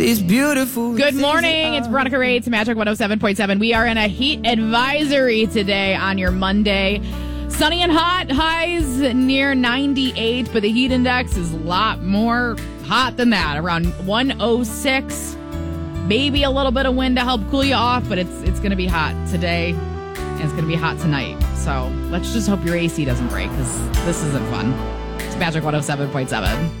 It's beautiful. Good morning. It's Veronica Ray. It's Magic 107.7. We are in a heat advisory today on your Monday. Sunny and hot, highs near 98, but the heat index is a lot more hot than that, around 106. Maybe a little bit of wind to help cool you off, but it's going to be hot today, and it's going to be hot tonight. So let's just hope your AC doesn't break, because this isn't fun. It's Magic 107.7.